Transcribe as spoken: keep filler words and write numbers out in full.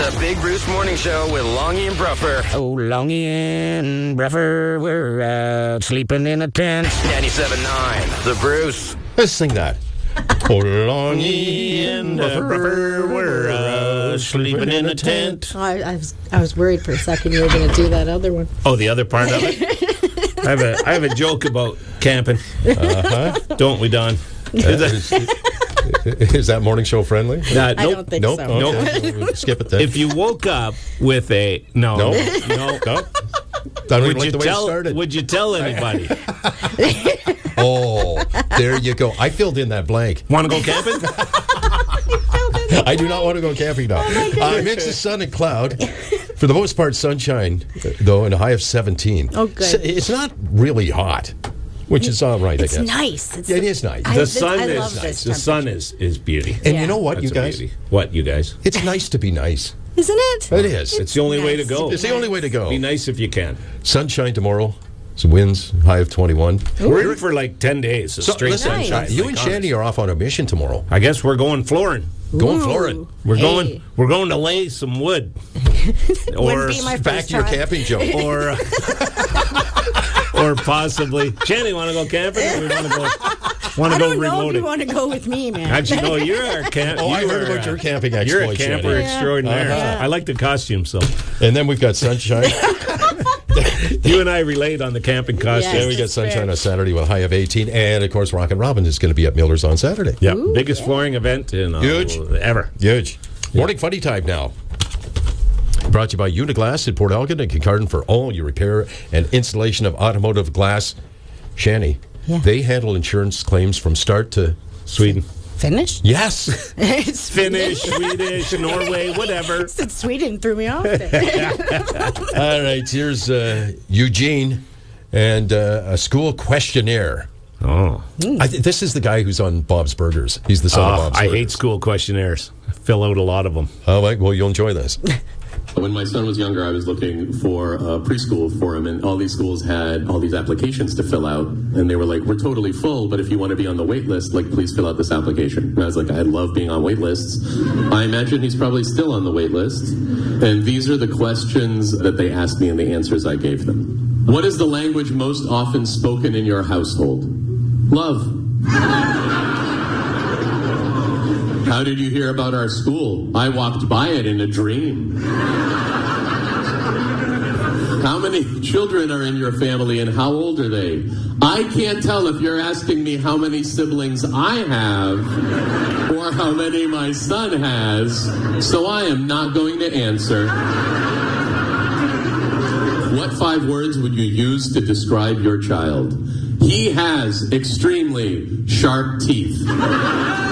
The Big Bruce Morning Show with Longy and Bruffer. Oh, Longy and Bruffer, we're out sleeping in a tent. ninety-seven point nine, The Bruce. Let's sing that. Oh, Longy and Bruffer, we're out sleeping in a tent. Oh, I, I was I was worried for a second you were going to do that other one. Oh, the other part of it? I have a I have a joke about camping. Uh-huh. Don't we, Don? Is, is that morning show friendly? Uh, I nope. don't think Nope. so. Okay. We'll skip it then. If you woke up with a no, No. no, no. Don't even would like you the way it tell? started. Would you tell anybody? Oh, there you go. I filled in that blank. Want to go camping? I do not want to go camping now. Uh, mix of sun and cloud. For the most part, sunshine, though, and a high of seventeen. Oh, good. So it's not really hot, which is all right, It's I guess. nice. It's Yeah, it is nice. I- The this- sun I is love nice. this The sun temperature. is is beauty. And Yeah. you know what, That's you a guys? beauty. What, you guys? It's nice to be nice. Isn't it? It is. It's the only way to nice go. to It's the only way to go. Be nice if you can. Sunshine tomorrow. Some winds, high of twenty-one. We're in for like ten days of So, straight listen, Nice. sunshine. you like and honest. Shandy are off on a mission tomorrow. I guess we're going flooring. Going Ooh. flooring. We're Hey. going. We're going to lay some wood. Wouldn't be my Back first to your time. camping joke. or or possibly Jenny, want to go camping, or we want to go want I to go don't know if remote you it? want to go with me, man. Actually, no, you're our camp. Oh, I you heard are, about uh, your camping You're a exploits, camper Jenny. extraordinaire. Uh-huh. I like the costume, so And then we've got sunshine. you and I relate on the camping costume. Yes. Then we got that's sunshine fair. on Saturday with a high of eighteen. And, of course, Rockin' Robin is going to be at Miller's on Saturday. Yeah, Ooh, biggest yeah. flooring event in uh, Huge. ever. Huge. Morning funny time now. Brought to you by Uniglass in Port Elgin and Kincardine for all your repair and installation of automotive glass. Shani, Yeah. they handle insurance claims from start to... Sweden, Finnish? Yes. It's Finnish, Swedish, Norway, whatever. Said Sweden threw me off there. All right, here's uh, Eugene and uh, a school questionnaire. Oh, I th- this is the guy who's on Bob's Burgers. He's the son of Oh, Bob's I Burgers. hate school questionnaires. I fill out a lot of them. Oh, right, well, you'll enjoy this. When my son was younger, I was looking for a preschool for him, and all these schools had all these applications to fill out, and they were like, we're totally full, but if you want to be on the wait list, like, please fill out this application. And I was like, I love being on wait lists. I imagine he's probably still on the wait list, and these are the questions that they asked me and the answers I gave them. What is the language most often spoken in your household? Love. How did you hear about our school? I walked by it in a dream. How many children are in your family and how old are they? I can't tell if you're asking me how many siblings I have or how many my son has, so I am not going to answer. What five words would you use to describe your child? He has extremely sharp teeth.